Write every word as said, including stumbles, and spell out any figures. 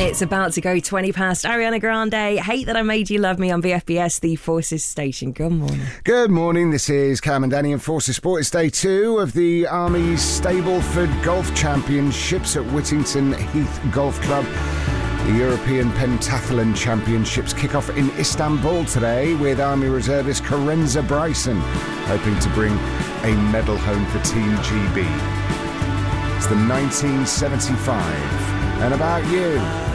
It's about to go twenty past. Ariana Grande, Hate That I Made You Love Me on V F B S, the Forces station. Good morning. Good morning. This is Cam and Danny and Forces Sport. It's day two of the Army Stableford Golf Championships at Whittington Heath Golf Club. The European Pentathlon Championships kick off in Istanbul today with Army reservist Karenza Bryson hoping to bring a medal home for Team G B. It's the nineteen seventy-five. And about you.